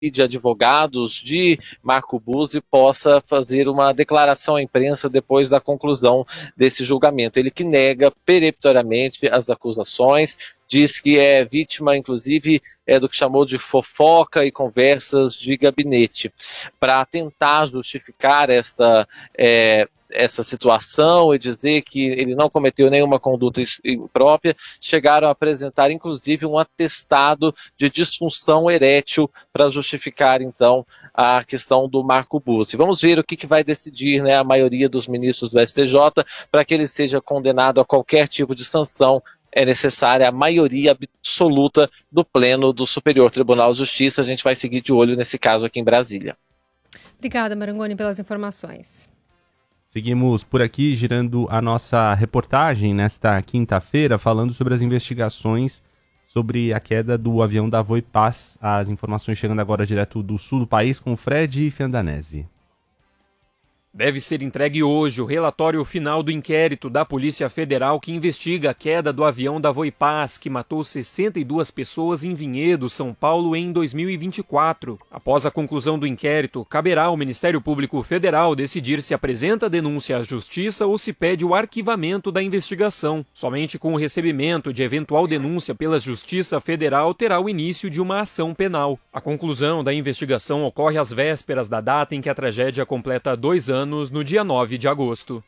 de advogados de Marco Buzzi possa fazer uma declaração à imprensa depois da conclusão desse julgamento. Ele que nega peremptoriamente as acusações, diz que é vítima, inclusive, do que chamou de fofoca e conversas de gabinete. Para tentar justificar essa situação e dizer que ele não cometeu nenhuma conduta imprópria, chegaram a apresentar, inclusive, um atestado de disfunção erétil para justificar, então, a questão do Marco Buzzi. Vamos ver o que vai decidir, né, a maioria dos ministros do STJ para que ele seja condenado a qualquer tipo de sanção. É necessária a maioria absoluta do Pleno do Superior Tribunal de Justiça. A gente vai seguir de olho nesse caso aqui em Brasília. Obrigada, Marangoni, pelas informações. Seguimos por aqui, girando a nossa reportagem nesta quinta-feira, falando sobre as investigações sobre a queda do avião da Voipaz. As informações chegando agora direto do sul do país com o Fred Fiandanese. Deve ser entregue hoje o relatório final do inquérito da Polícia Federal que investiga a queda do avião da Voipaz, que matou 62 pessoas em Vinhedo, São Paulo, em 2024. Após a conclusão do inquérito, caberá ao Ministério Público Federal decidir se apresenta denúncia à Justiça ou se pede o arquivamento da investigação. Somente com o recebimento de eventual denúncia pela Justiça Federal terá o início de uma ação penal. A conclusão da investigação ocorre às vésperas da data em que a tragédia completa 2 anos, no dia 9 de agosto.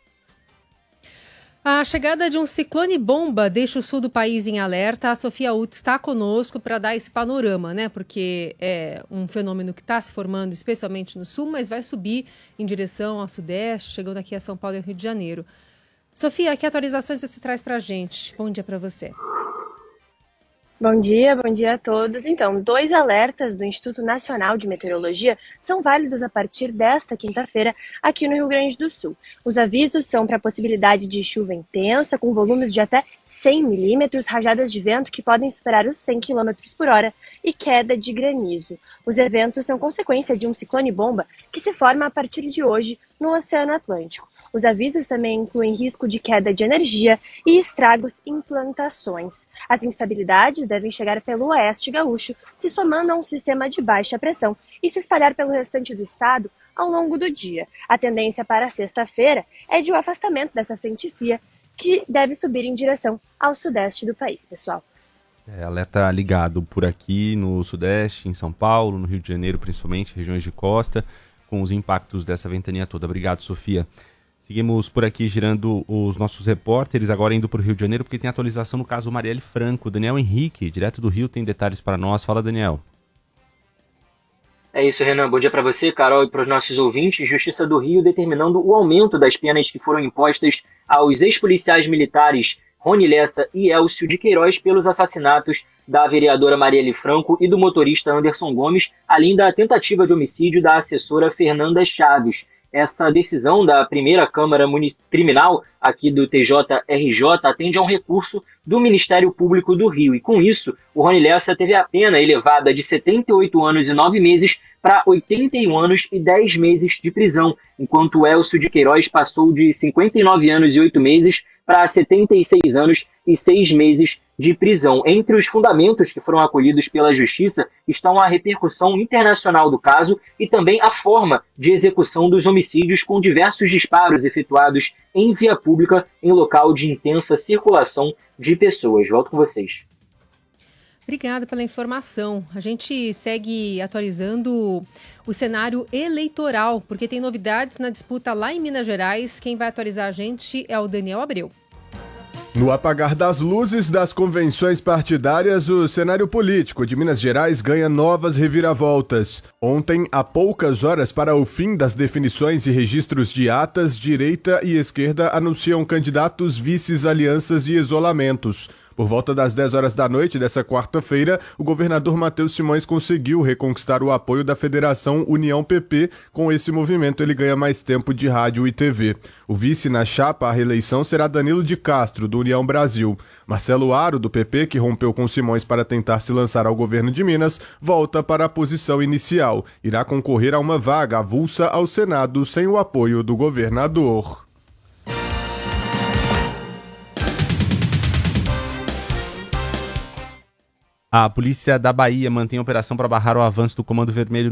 A chegada de um ciclone bomba deixa o sul do país em alerta. A Sofia Utz está conosco para dar esse panorama, né? Porque é um fenômeno que está se formando especialmente no sul, mas vai subir em direção ao sudeste, chegando aqui a São Paulo e Rio de Janeiro. Sofia, que atualizações você traz para a gente? Bom dia para você. Bom dia a todos. Então, 2 alertas do Instituto Nacional de Meteorologia são válidos a partir desta quinta-feira aqui no Rio Grande do Sul. Os avisos são para a possibilidade de chuva intensa, com volumes de até 100 milímetros, rajadas de vento que podem superar os 100 km por hora e queda de granizo. Os eventos são consequência de um ciclone-bomba que se forma a partir de hoje no Oceano Atlântico. Os avisos também incluem risco de queda de energia e estragos em plantações. As instabilidades devem chegar pelo oeste gaúcho, se somando a um sistema de baixa pressão e se espalhar pelo restante do estado ao longo do dia. A tendência para sexta-feira é de um afastamento dessa frente fria, que deve subir em direção ao sudeste do país, pessoal. Alerta ligado por aqui no sudeste, em São Paulo, no Rio de Janeiro, principalmente, regiões de costa, com os impactos dessa ventania toda. Obrigado, Sofia. Seguimos por aqui girando os nossos repórteres, agora indo para o Rio de Janeiro, porque tem atualização no caso Marielle Franco. Daniel Henrique, direto do Rio, tem detalhes para nós. Fala, Daniel. É isso, Renan. Bom dia para você, Carol, e para os nossos ouvintes. Justiça do Rio determinando o aumento das penas que foram impostas aos ex-policiais militares Rony Lessa e Elcio de Queiroz pelos assassinatos da vereadora Marielle Franco e do motorista Anderson Gomes, além da tentativa de homicídio da assessora Fernanda Chaves. Essa decisão da primeira Câmara Criminal aqui do TJRJ atende a um recurso do Ministério Público do Rio. E com isso, o Rony Lessa teve a pena elevada de 78 anos e 9 meses para 81 anos e 10 meses de prisão, enquanto o Elcio de Queiroz passou de 59 anos e 8 meses para 76 anos e 6 meses de prisão. Entre os fundamentos que foram acolhidos pela Justiça estão a repercussão internacional do caso e também a forma de execução dos homicídios, com diversos disparos efetuados em via pública em local de intensa circulação de pessoas. Volto com vocês. Obrigada pela informação. A gente segue atualizando o cenário eleitoral, porque tem novidades na disputa lá em Minas Gerais. Quem vai atualizar a gente é o Daniel Abreu. No apagar das luzes das convenções partidárias, o cenário político de Minas Gerais ganha novas reviravoltas. Ontem, há poucas horas para o fim das definições e registros de atas, direita e esquerda anunciam candidatos, vices, alianças e isolamentos. Por volta das 10 horas da noite dessa quarta-feira, o governador Matheus Simões conseguiu reconquistar o apoio da Federação União PP. Com esse movimento, ele ganha mais tempo de rádio e TV. O vice na chapa à reeleição será Danilo de Castro, do União Brasil. Marcelo Aro, do PP, que rompeu com Simões para tentar se lançar ao governo de Minas, volta para a posição inicial. Irá concorrer a uma vaga avulsa ao Senado sem o apoio do governador. A polícia da Bahia mantém operação para barrar o avanço do Comando Vermelho